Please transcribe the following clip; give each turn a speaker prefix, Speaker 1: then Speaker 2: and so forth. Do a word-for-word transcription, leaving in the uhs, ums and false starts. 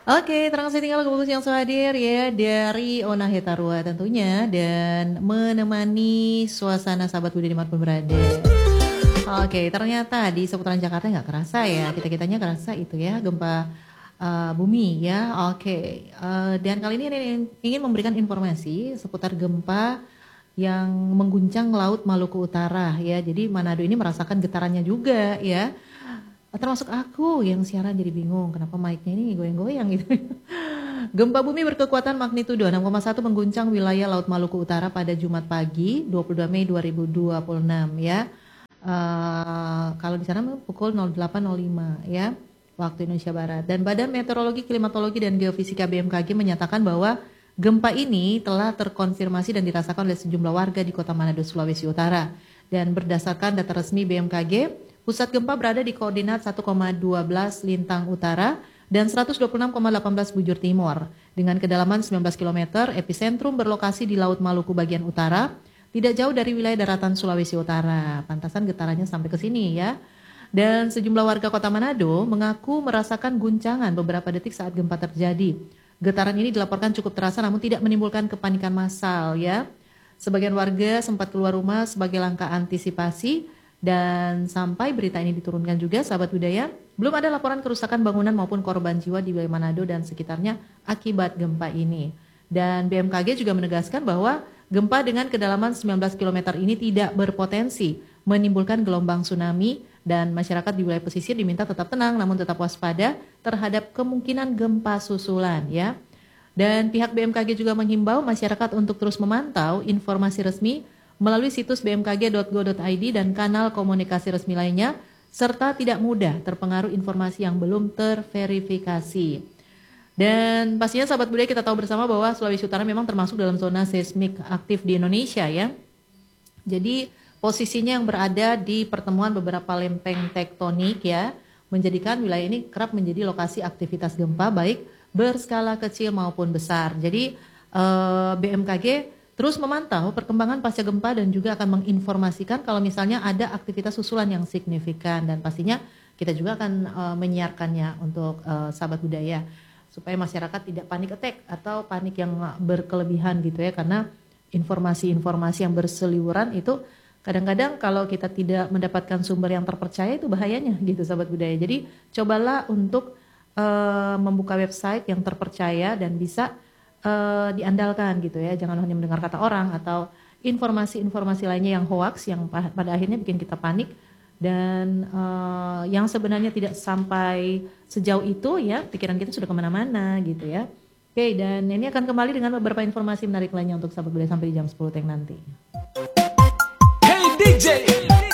Speaker 1: Oke, terang kasih tinggal kebagus yang sudah hadir ya dari Ona Hetarua tentunya dan menemani suasana sahabat Budi dimanapun berada. Oke, ternyata di seputaran Jakarta nggak kerasa ya, kita-kitanya kerasa itu ya gempa uh, bumi ya. Oke, uh, dan kali ini ingin memberikan informasi seputar gempa yang mengguncang Laut Maluku Utara ya. Jadi Manado ini merasakan getarannya juga ya. Termasuk aku yang siaran jadi bingung kenapa mic-nya ini goyang-goyang gitu. Gempa bumi berkekuatan magnitudo enam koma satu mengguncang wilayah Laut Maluku Utara pada Jumat pagi dua puluh dua Mei dua ribu dua puluh enam ya. Uh, kalau di sana pukul nol delapan nol lima ya waktu Indonesia Barat. Dan Badan Meteorologi, Klimatologi dan Geofisika B M K G menyatakan bahwa gempa ini telah terkonfirmasi dan dirasakan oleh sejumlah warga di Kota Manado, Sulawesi Utara. Dan berdasarkan data resmi B M K G, pusat gempa berada di koordinat satu koma satu dua Lintang Utara dan seratus dua puluh enam koma delapan belas Bujur Timur. Dengan kedalaman sembilan belas kilometer, epicentrum berlokasi di Laut Maluku bagian utara, tidak jauh dari wilayah daratan Sulawesi Utara. Pantasan getarannya sampai ke sini ya. Dan sejumlah warga Kota Manado mengaku merasakan guncangan beberapa detik saat gempa terjadi. Getaran ini dilaporkan cukup terasa namun tidak menimbulkan kepanikan massal ya. Sebagian warga sempat keluar rumah sebagai langkah antisipasi. Dan sampai berita ini diturunkan juga sahabat budaya, belum ada laporan kerusakan bangunan maupun korban jiwa di wilayah Manado dan sekitarnya akibat gempa ini. Dan B M K G juga menegaskan bahwa gempa dengan kedalaman sembilan belas kilometer ini tidak berpotensi menimbulkan gelombang tsunami dan masyarakat di wilayah pesisir diminta tetap tenang namun tetap waspada terhadap kemungkinan gempa susulan ya. Dan pihak B M K G juga menghimbau masyarakat untuk terus memantau informasi resmi melalui situs b m k g dot go dot i d dan kanal komunikasi resmi lainnya, serta tidak mudah terpengaruh informasi yang belum terverifikasi. Dan pastinya sahabat budaya kita tahu bersama bahwa Sulawesi Utara memang termasuk dalam zona seismik aktif di Indonesia ya. Jadi posisinya yang berada di pertemuan beberapa lempeng tektonik ya, menjadikan wilayah ini kerap menjadi lokasi aktivitas gempa baik berskala kecil maupun besar. Jadi eh, B M K G terus memantau perkembangan pasca gempa dan juga akan menginformasikan kalau misalnya ada aktivitas susulan yang signifikan dan pastinya kita juga akan uh, menyiarkannya untuk uh, sahabat budaya supaya masyarakat tidak panik attack atau panik yang berkelebihan gitu ya, karena informasi-informasi yang berseliweran itu kadang-kadang kalau kita tidak mendapatkan sumber yang terpercaya itu bahayanya gitu sahabat budaya. Jadi cobalah untuk uh, membuka website yang terpercaya dan bisa Uh, diandalkan gitu ya, jangan hanya mendengar kata orang atau informasi-informasi lainnya yang hoax yang pada akhirnya bikin kita panik dan uh, yang sebenarnya tidak sampai sejauh itu ya, pikiran kita sudah kemana-mana gitu ya. Oke, dan ini akan kembali dengan beberapa informasi menarik lainnya untuk sahabat budaya sampai di jam sepuluh teng nanti.
Speaker 2: Hey D J.